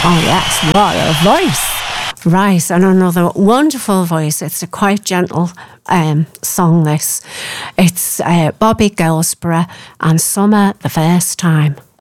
Oh, yes, what a voice. Right, and another wonderful voice. It's a quite gentle song, this. It's Bobby Goldsboro and Summer the First Time.